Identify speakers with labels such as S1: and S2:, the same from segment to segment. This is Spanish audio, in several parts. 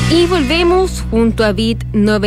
S1: Y volvemos junto a Bit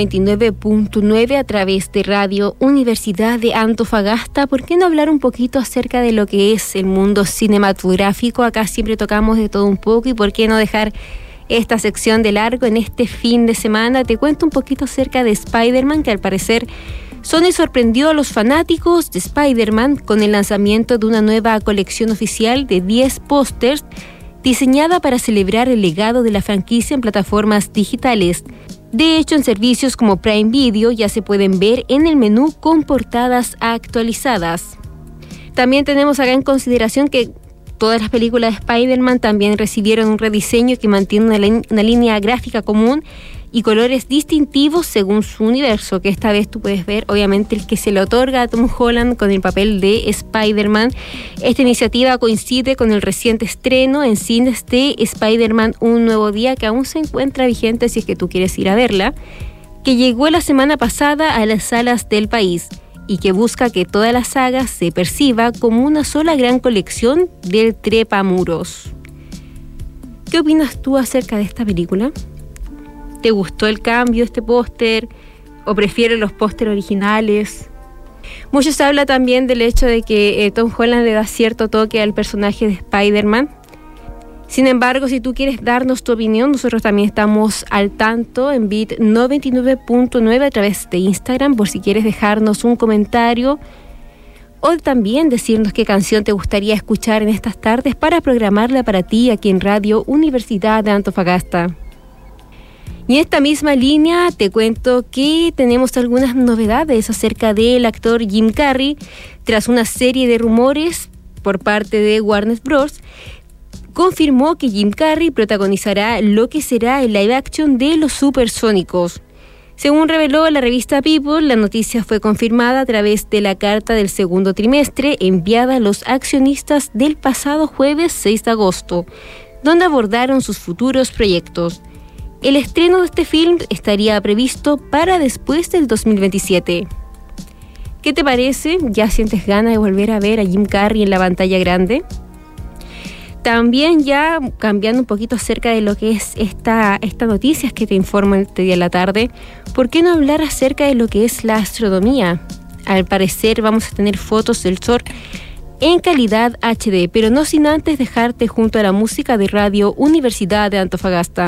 S1: 99.9 a través de Radio Universidad de Antofagasta. ¿Por qué no hablar un poquito acerca de lo que es el mundo cinematográfico? Acá siempre tocamos de todo un poco, y por qué no dejar esta sección de largo en este fin de semana. Te cuento un poquito acerca de Spider-Man, que al parecer Sony sorprendió a los fanáticos de Spider-Man con el lanzamiento de una nueva colección oficial de 10 pósters diseñada para celebrar el legado de la franquicia en plataformas digitales. De hecho, en servicios como Prime Video ya se pueden ver en el menú con portadas actualizadas. También tenemos acá en consideración que todas las películas de Spider-Man también recibieron un rediseño que mantiene una línea gráfica común y colores distintivos según su universo, que esta vez tú puedes ver obviamente el que se le otorga a Tom Holland con el papel de Spider-Man. Esta iniciativa coincide con el reciente estreno en cines de Spider-Man Un Nuevo Día, que aún se encuentra vigente si es que tú quieres ir a verla, que llegó la semana pasada a las salas del país y que busca que toda la saga se perciba como una sola gran colección del trepamuros. ¿Qué opinas tú acerca de esta película? ¿Te gustó el cambio, este póster? ¿O prefieres los pósteres originales? Mucho se habla también del hecho de que Tom Holland le da cierto toque al personaje de Spider-Man. Sin embargo, si tú quieres darnos tu opinión, nosotros también estamos al tanto en Bit 99.9 a través de Instagram, por si quieres dejarnos un comentario o también decirnos qué canción te gustaría escuchar en estas tardes para programarla para ti aquí en Radio Universidad de Antofagasta. Y en esta misma línea te cuento que tenemos algunas novedades acerca del actor Jim Carrey. Tras una serie de rumores por parte de Warner Bros., confirmó que Jim Carrey protagonizará lo que será el live action de Los Supersónicos. Según reveló la revista People, la noticia fue confirmada a través de la carta del segundo trimestre enviada a los accionistas del pasado jueves 6 de agosto, donde abordaron sus futuros proyectos. El estreno de este film estaría previsto para después del 2027. ¿Qué te parece? ¿Ya sientes ganas de volver a ver a Jim Carrey en la pantalla grande? También ya cambiando un poquito acerca de lo que es esta noticias que te informo este día en la tarde, ¿por qué no hablar acerca de lo que es la astronomía? Al parecer vamos a tener fotos del sol en calidad HD, pero no sin antes dejarte junto a la música de Radio Universidad de Antofagasta.